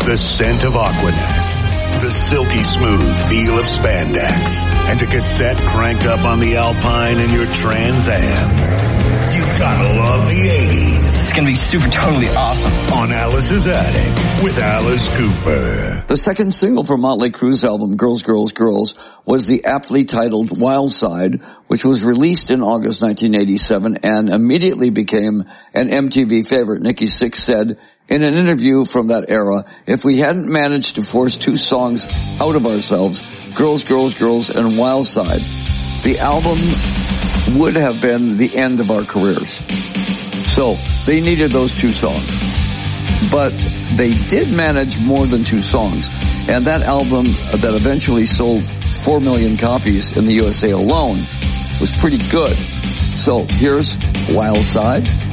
the scent of Aquanet, the silky smooth feel of spandex, and a cassette cranked up on the Alpine in your Trans Am. You gotta love the 80s. It's gonna be super totally awesome. On Alice's Attic with Alice Cooper. The second single from Motley Crue's album, Girls, Girls, Girls, was the aptly titled Wild Side, which was released in August 1987 and immediately became an MTV favorite. Nikki Sixx said in an interview from that era, if we hadn't managed to force two songs out of ourselves, Girls, Girls, Girls and Wild Side, the album would have been the end of our careers. So they needed those two songs. But they did manage more than two songs. And that album that eventually sold 4 million copies in the USA alone was pretty good. So here's Wild Side.